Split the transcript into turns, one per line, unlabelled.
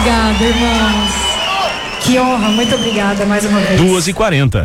Obrigada, irmãos. Que honra, muito obrigada mais uma vez.
2h40.